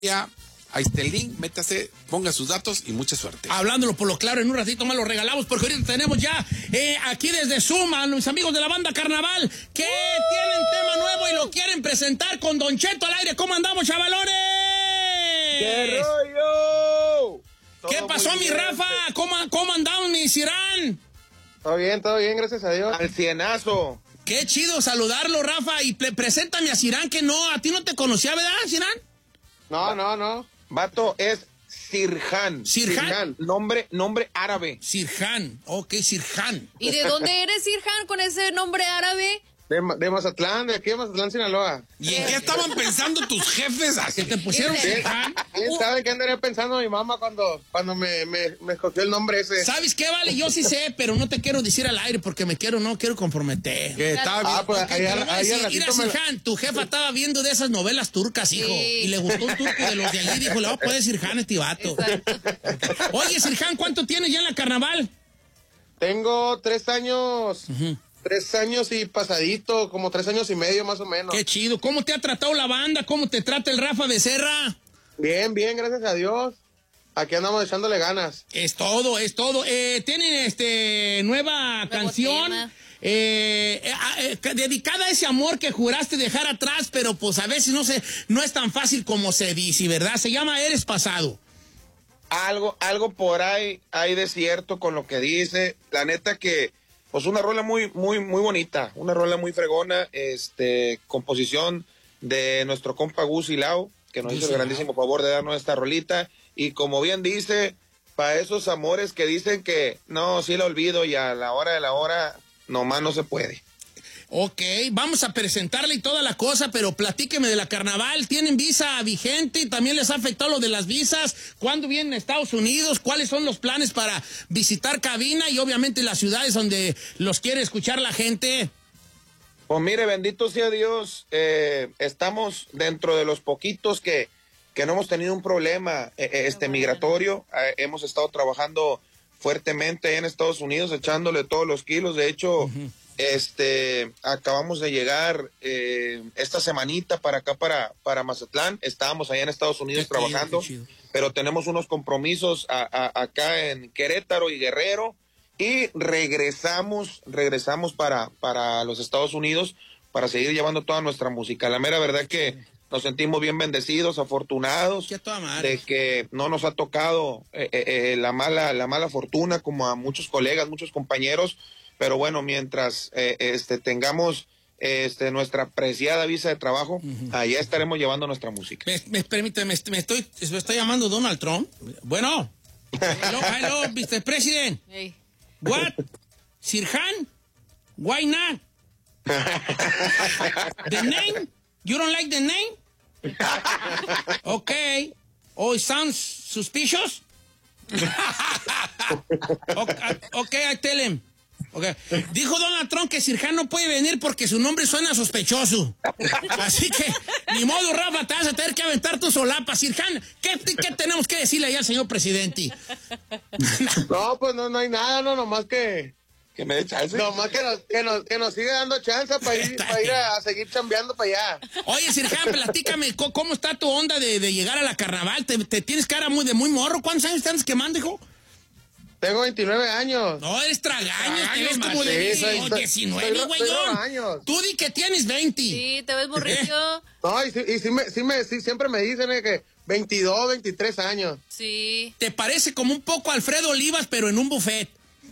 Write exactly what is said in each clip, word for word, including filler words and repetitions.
Ya, ahí está el link, métase, ponga sus datos y mucha suerte. Hablándolo por lo claro, en un ratito más lo regalamos porque ahorita tenemos ya eh, aquí desde Zoom a mis amigos de la banda Carnaval que ¡Uh! Tienen tema nuevo y lo quieren presentar con Don Cheto al aire. ¿Cómo andamos, chavalones? ¡Qué rollo! ¿Qué pasó, mi Rafa? ¿Cómo, cómo andamos, mi Cirán? Todo bien, todo bien, gracias a Dios. Al cienazo. Qué chido saludarlo, Rafa. Y pre preséntame a Cirán, que no, a ti no te conocía, ¿verdad, Cirán? No, no, no. Vato, es Sirhan. ¿Sirhan? Sirhan. Nombre, nombre árabe. Sirhan, ok, Sirhan. ¿Y de dónde eres, Sirhan, con ese nombre árabe? De, de Mazatlán, de aquí de Mazatlán, Sinaloa. ¿Y en qué estaban pensando tus jefes? ¿Que te pusieron Sirhan? ¿Quién sabe qué andaría pensando mi mamá cuando, cuando me, me, me escogió el nombre ese? ¿Sabes qué, vale? Yo sí sé, pero no te quiero decir al aire porque me quiero, no quiero comprometer. Que estaba bien. Ah, pues Okay, ahí te lo voy a ahí decir. al Mira, ratito me... Sirhan, tu jefa estaba viendo de esas novelas turcas, hijo. Sí. Y le gustó un turco de los de allí. Dijo, le va a poder Sirhan a este vato. Oye, Sirhan, ¿cuánto tienes ya en la carnaval? Tengo tres años... Uh-huh. Tres años y pasadito, como tres años y medio más o menos. Qué chido. ¿Cómo te ha tratado la banda? ¿Cómo te trata el Rafa Becerra? Bien, bien, gracias a Dios. Aquí andamos echándole ganas. Es todo, es todo. Eh, tienen este nueva Nuevo canción eh, eh, eh, dedicada a ese amor que juraste dejar atrás, pero pues a veces no se, no es tan fácil como se dice, ¿verdad? Se llama Eres Pasado. Algo, algo por ahí hay de cierto con lo que dice. La neta que, pues una rola muy, muy, muy bonita, una rola muy fregona, este, composición de nuestro compa Gus Lau, que nos hizo el grandísimo favor de darnos esta rolita. Y como bien dice, para esos amores que dicen que no, sí la olvido y a la hora de la hora nomás no se puede. Ok, vamos a presentarle y toda la cosa, pero platíqueme de la carnaval. ¿Tienen visa vigente y también les ha afectado lo de las visas? ¿Cuándo vienen a Estados Unidos? ¿Cuáles son los planes para visitar cabina y obviamente las ciudades donde los quiere escuchar la gente? Pues mire, bendito sea Dios, eh, estamos dentro de los poquitos que, que no hemos tenido un problema eh, este migratorio. Eh, hemos estado trabajando fuertemente en Estados Unidos, echándole todos los kilos. De hecho, uh-huh. este acabamos de llegar eh, esta semanita para acá, para, para Mazatlán. Estábamos allá en Estados Unidos qué trabajando, chido, pero tenemos unos compromisos a, a, acá en Querétaro y Guerrero. Y regresamos, regresamos para, para los Estados Unidos para seguir llevando toda nuestra música. La mera verdad que nos sentimos bien bendecidos, afortunados de que no nos ha tocado eh, eh, la mala, la mala fortuna como a muchos colegas, muchos compañeros. Pero bueno, mientras eh, este tengamos este nuestra preciada visa de trabajo, uh-huh. allá estaremos llevando nuestra música. Me, me permite, me, me estoy, me estoy llamando Donald Trump. Bueno, hello, hello, mister President. Hey. What? Sirhan? Why not? The name? You don't like the name? Okay. Oh, it sounds suspicious? okay, okay, I tell him. Okay. Dijo Donald Trump que Sirhan no puede venir porque su nombre suena sospechoso. Así que, ni modo, Rafa, te vas a tener que aventar tu solapa. Sirhan, ¿qué, ¿qué tenemos que decirle allá al señor presidente? No, pues no, no hay nada, no, nomás que... Que me dé chance. Nomás que nos, que nos, que nos siga dando chance para ir, para ir a, a seguir chambeando para allá. Oye, Sirhan, platícame, ¿cómo está tu onda de, de llegar a la carnaval? ¿Te, te tienes cara muy de muy morro? ¿Cuántos años te andas quemando, hijo? Tengo veintinueve años. No, eres tragaños, te ves como sí, de soy, diecinueve, güeyón. Tú di que tienes veinte. Sí, te ves burrillo. No, y, sí, y sí, me, sí, me, sí, siempre me dicen eh, que veintidós, veintitrés años. Sí. Te parece como un poco Alfredo Olivas, pero en un buffet.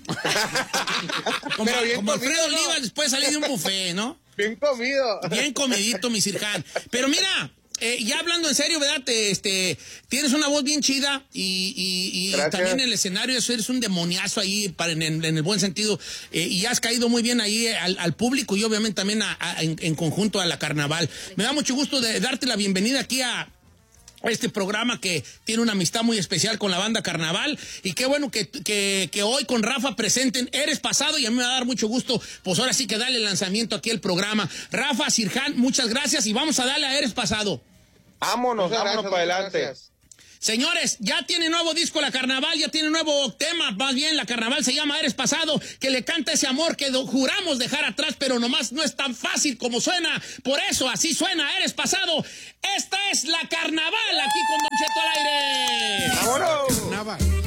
como pero bien como comido, Alfredo ¿no? Olivas después salir de un buffet, ¿no? Bien comido. Bien comidito, mi Sirhan. Pero mira... Eh, ya hablando en serio, ¿verdad? Te, este, tienes una voz bien chida y, y, y también en el escenario eso eres un demoniazo ahí, para, en, en el buen sentido, eh, y has caído muy bien ahí al, al público y obviamente también a, a, en, en conjunto a la carnaval. Me da mucho gusto de darte la bienvenida aquí a este programa que tiene una amistad muy especial con la banda Carnaval, y qué bueno que, que, que hoy con Rafa presenten Eres Pasado, y a mí me va a dar mucho gusto, pues ahora sí que darle el lanzamiento aquí al programa. Rafa, Sirhan, muchas gracias y vamos a darle a Eres Pasado. Vámonos, muchas vámonos gracias, para adelante. Gracias. Señores, ya tiene nuevo disco La Carnaval, ya tiene nuevo tema, más bien La Carnaval se llama Eres Pasado, que le canta ese amor que juramos dejar atrás, pero nomás no es tan fácil como suena. Por eso así suena Eres Pasado. Esta es La Carnaval, aquí con Don Cheto al aire. ¡Vámonos! Carnaval.